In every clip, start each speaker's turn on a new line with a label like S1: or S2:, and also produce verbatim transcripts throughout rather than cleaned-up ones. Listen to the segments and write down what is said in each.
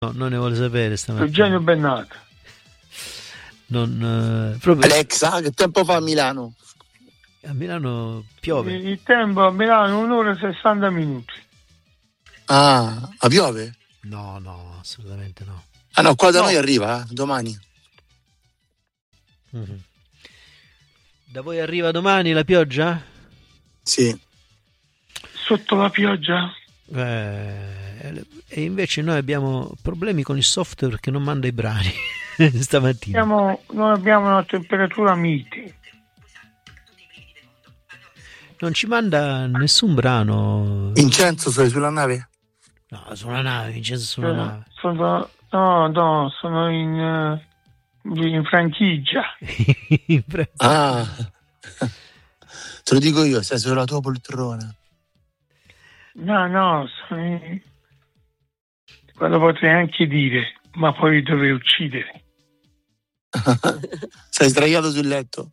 S1: No, non ne vuole sapere stamattina.
S2: Eugenio Bennato.
S1: Non, eh, proprio...
S3: Alexa, che tempo fa a Milano?
S1: A Milano piove.
S2: Il tempo a Milano un'ora e sessanta minuti.
S3: Ah, ma piove?
S1: No, no, assolutamente no.
S3: Ah no, qua da
S2: No.
S3: noi arriva, eh, domani.
S1: Mm-hmm. Da voi arriva domani la pioggia?
S3: Sì.
S2: Sotto la pioggia?
S1: Eh, e invece noi abbiamo problemi con il software che non manda i brani stamattina.
S2: Abbiamo, noi abbiamo una temperatura mite.
S1: Non ci manda nessun brano.
S3: Vincenzo, sei sulla nave?
S1: No, sulla nave, Vincenzo sulla nave.
S2: Sono, no, no, sono in, eh, in franchigia.
S3: Ah, te lo dico io, sei sulla tua poltrona.
S2: No, no, sono in... quello potrei anche dire, ma poi vi dovrei uccidere.
S3: Sei sdraiato sul letto?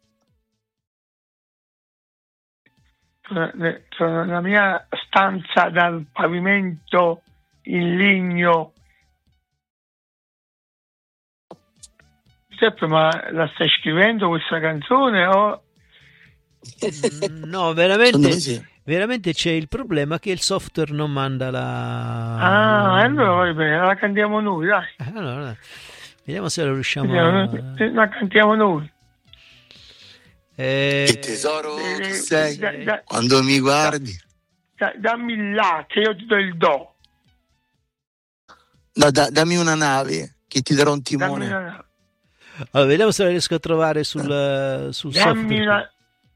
S2: La mia stanza dal pavimento in legno. Giuseppe, ma la stai scrivendo questa canzone o?
S1: No, veramente,
S3: Sì.
S1: veramente c'è il problema che il software non manda la...
S2: Ah, allora va bene, la cantiamo noi, dai.
S1: Allora, vediamo se lo riusciamo
S2: Vediamo,
S1: a...
S2: la cantiamo noi.
S1: Eh...
S3: Che tesoro
S2: Eh,
S3: che sei
S2: da- da-
S3: quando mi guardi.
S2: da- dammi il là, che io ti do il do.
S3: No, da- dammi una nave che ti darò un
S2: Dammi
S3: timone.
S2: una,
S1: Allora, vediamo se la riesco a trovare sul, sul
S2: dammi
S1: software.
S2: una...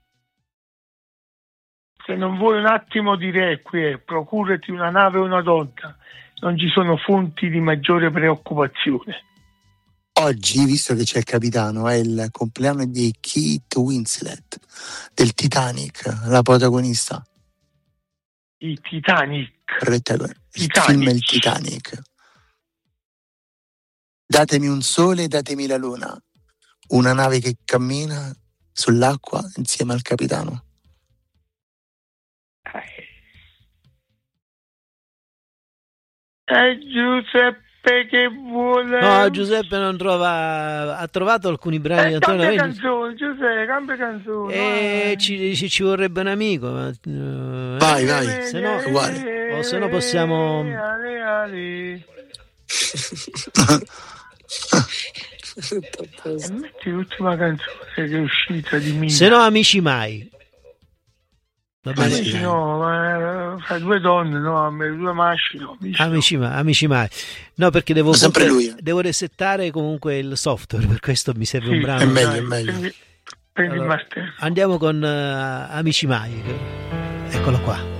S2: Se non vuoi un attimo di requie, procurati una nave o una donna. Non ci sono fonti di maggiore preoccupazione.
S3: Oggi, visto che c'è il capitano, è il compleanno di Kate Winslet del Titanic, la protagonista.
S2: Il Titanic.
S3: Corretta, il
S2: Titanic.
S3: film è il Titanic. Datemi un sole, datemi la luna. Una nave che cammina sull'acqua insieme al capitano.
S2: È Giuseppe che vuole...
S1: No, Giuseppe non trova... Ha trovato alcuni brani
S2: Eh,
S1: da
S2: cambia
S1: Antonio
S2: canzone, Giuseppe, cambia canzone.
S1: e
S2: vai.
S1: ci, ci, ci vorrebbe un amico. Ma, eh,
S3: Vai, vai.
S1: Se no,
S3: uguale.
S1: o se no possiamo...
S2: Ale, ale. E metti l'ultima canzone che è uscita di Mina.
S1: Se no, Amici Mai. Va bene?
S3: Amici Mai.
S2: No, ma fra due donne, no, a me due maschi, no. amici no.
S1: Amici Mai, Amici Mai. No, perché devo,
S3: Sempre
S1: comunque-
S3: lui, eh.
S1: devo resettare comunque il software, per questo mi serve
S2: Sì,
S1: un brano.
S3: è meglio,
S2: dai,
S3: è meglio.
S2: Prendi, prendi
S1: Allora,
S2: il martello.
S1: andiamo con eh, Amici Mai. Eccolo qua.